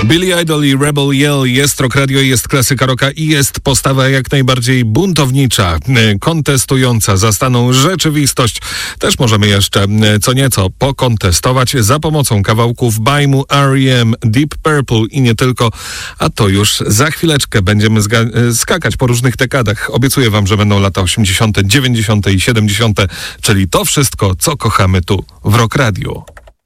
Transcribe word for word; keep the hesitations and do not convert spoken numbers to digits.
Billy Idol i Rebel Yell, jest Rock Radio, jest klasyka rocka i jest postawa jak najbardziej buntownicza, kontestująca za staną rzeczywistość. Też możemy jeszcze co nieco pokontestować za pomocą kawałków Bajmu, R E M, Deep Purple i nie tylko, a to już za chwileczkę będziemy zga- skakać po różnych dekadach. Obiecuję wam, że będą lata osiemdziesiąte, dziewięćdziesiąte i siedemdziesiąte, czyli to wszystko, co kochamy tu w Rock Radio.